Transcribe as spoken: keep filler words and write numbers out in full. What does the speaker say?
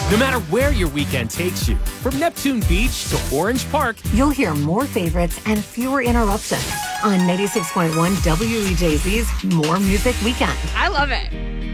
No matter where your weekend takes you, from Neptune Beach to Orange Park, you'll hear more favorites and fewer interruptions on ninety-six point one W E J Z's More Music Weekend. I love it.